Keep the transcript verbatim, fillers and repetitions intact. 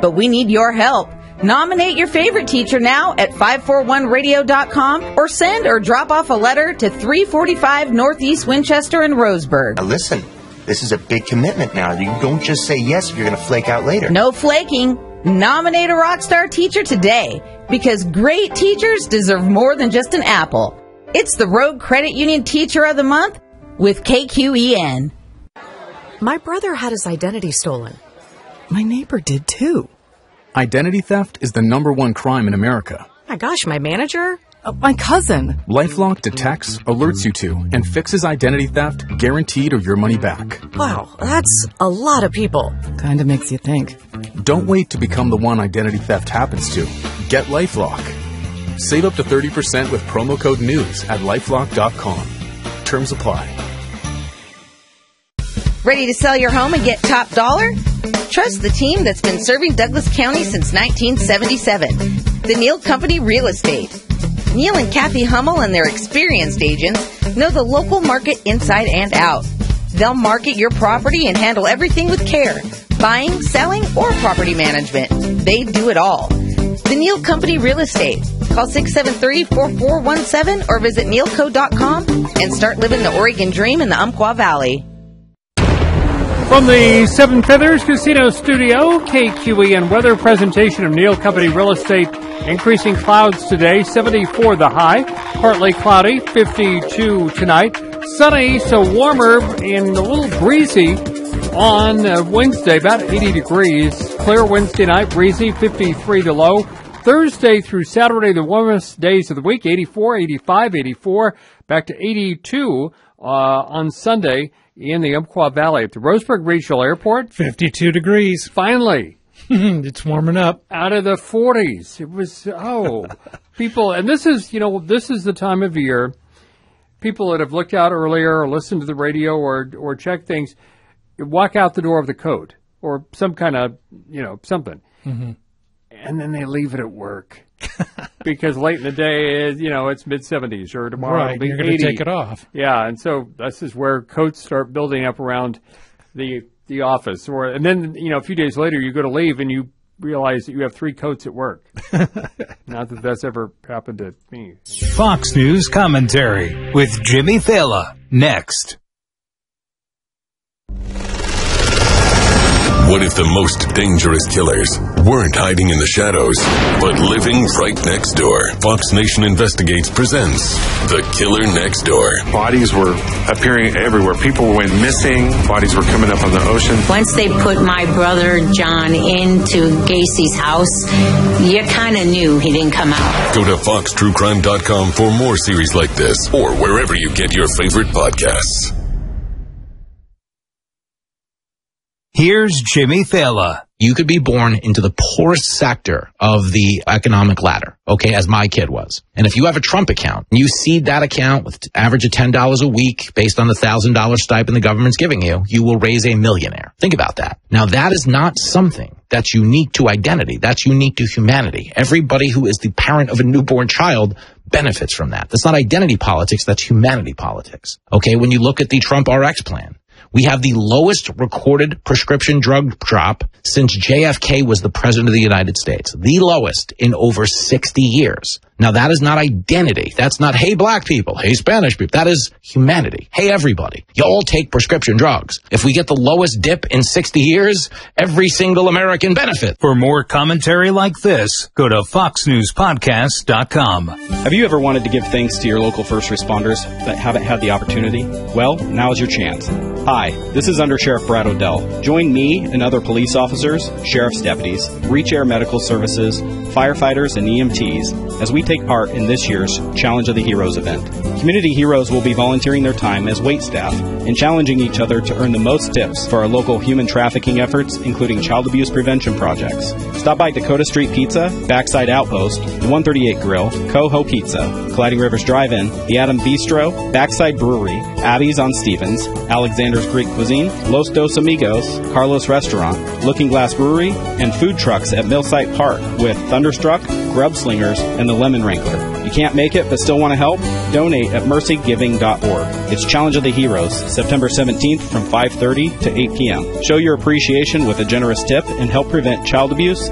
but we need your help. Nominate your favorite teacher now at five four one radio dot com or send or drop off a letter to three forty-five Northeast Winchester and Roseburg. Now listen, this is a big commitment now. You don't just say yes if you're going to flake out later. No flaking. Nominate a rock star teacher today, because great teachers deserve more than just an apple. It's the Rogue Credit Union Teacher of the Month with K Q E N. My brother had his identity stolen. My neighbor did too. Identity theft is the number one crime in America. My gosh, my manager? Oh, my cousin. LifeLock detects, alerts you to, and fixes identity theft, guaranteed or your money back. Wow, that's a lot of people. Kind of makes you think. Don't wait to become the one identity theft happens to. Get LifeLock. Save up to thirty percent with promo code NEWS at lifelock dot com. Terms apply. Ready to sell your home and get top dollar? Trust the team that's been serving Douglas County since nineteen seventy-seven. The Neal Company Real Estate. Neal and Kathy Hummel and their experienced agents know the local market inside and out. They'll market your property and handle everything with care. Buying, selling, or property management. They do it all. The Neal Company Real Estate. Call six seven three, four four one seven or visit neal co dot com and start living the Oregon dream in the Umpqua Valley. From the Seven Feathers Casino Studio, K Q E N weather presentation of Neal Company Real Estate. Increasing clouds today, seventy-four the high. Partly cloudy, fifty-two tonight. Sunny, so warmer and a little breezy on uh, Wednesday, about eighty degrees. Clear Wednesday night, breezy, fifty-three the low. Thursday through Saturday, the warmest days of the week, eighty-four, eighty-five, eighty-four, back to eighty-two uh, on Sunday in the Umpqua Valley at the Roseburg Regional Airport. fifty-two degrees. Finally. It's warming up. Out of the forties. It was, oh, people, and this is, you know, this is the time of year, people that have looked out earlier or listened to the radio or, or checked things, walk out the door of the coat or some kind of, you know, something. Mm-hmm. And then they leave it at work. Because late in the day, you know, it's mid-seventies or tomorrow right, it'll be you're going to take it off. Yeah, and so this is where coats start building up around the the office. Or and then, you know, a few days later, you go to leave and you realize that you have three coats at work. Not that that's ever happened to me. Fox News Commentary with Jimmy Fallon. Next. What if the most dangerous killers weren't hiding in the shadows, but living right next door? Fox Nation Investigates presents The Killer Next Door. Bodies were appearing everywhere. People went missing. Bodies were coming up on the ocean. Once they put my brother John into Gacy's house, you kind of knew he didn't come out. Go to fox true crime dot com for more series like this, or wherever you get your favorite podcasts. Here's Jimmy Fallon. You could be born into the poorest sector of the economic ladder, okay, as my kid was. And if you have a Trump account, and you seed that account with an average of ten dollars a week based on the one thousand dollars stipend the government's giving you, you will raise a millionaire. Think about that. Now, that is not something that's unique to identity. That's unique to humanity. Everybody who is the parent of a newborn child benefits from that. That's not identity politics. That's humanity politics. Okay, when you look at the Trump R X plan, we have the lowest recorded prescription drug drop since J F K was the president of the United States. The lowest in over sixty years. Now, that is not identity. That's not, hey, black people, hey, Spanish people. That is humanity. Hey, everybody. You all take prescription drugs. If we get the lowest dip in sixty years, every single American benefit. For more commentary like this, go to fox news podcast dot com. Have you ever wanted to give thanks to your local first responders but haven't had the opportunity? Well, now is your chance. Hi, this is Under Sheriff Brad O'Dell. Join me and other police officers, sheriff's deputies, Reach Air Medical Services, firefighters, and E M Ts as we take part in this year's Challenge of the Heroes event. Community heroes will be volunteering their time as wait staff and challenging each other to earn the most tips for our local human trafficking efforts, including child abuse prevention projects. Stop by Dakota Street Pizza, Backside Outpost, the one thirty-eight Grill, Coho Pizza, Colliding Rivers Drive-In, the Adam Bistro, Backside Brewery, Abby's on Stevens, Alexander's Greek Cuisine, Los Dos Amigos, Carlos Restaurant, Looking Glass Brewery, and food trucks at Millsite Park with Thunderstruck, Grub Slingers, and the Lemon Wrangler. You can't make it but still want to help? Donate at mercy giving dot org. It's Challenge of the Heroes, September seventeenth from five thirty to eight p.m. Show your appreciation with a generous tip and help prevent child abuse